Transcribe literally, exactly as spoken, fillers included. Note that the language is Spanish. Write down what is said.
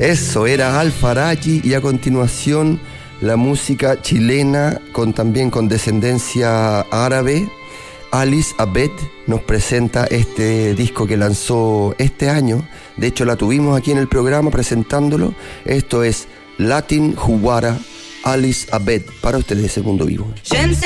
Eso era Al-Faraji, y a continuación la música chilena con también con descendencia árabe. Alice Abed nos presenta este disco que lanzó este año. De hecho la tuvimos aquí en el programa presentándolo. Esto es Latin Juwara, Alice Abed, para ustedes de Segundo Vivo.